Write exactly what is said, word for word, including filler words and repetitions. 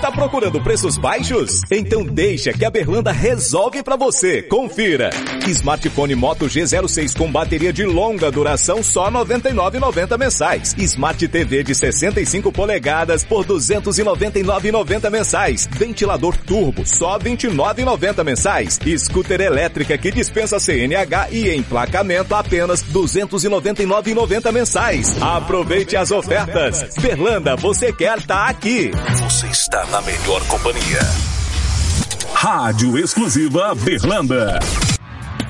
Tá procurando preços baixos? Então deixa que a Berlanda resolve pra você. Confira. Smartphone Moto G zero seis com bateria de longa duração só noventa e nove reais e noventa centavos mensais. Smart T V de sessenta e cinco polegadas por duzentos e noventa e nove reais e noventa centavos mensais. Ventilador turbo só vinte e nove reais e noventa centavos mensais. Scooter elétrica que dispensa C N H e emplacamento apenas duzentos e noventa e nove reais e noventa centavos mensais. Aproveite as ofertas. Berlanda, você quer tá aqui. Você está na melhor companhia. Rádio Exclusiva Berlanda.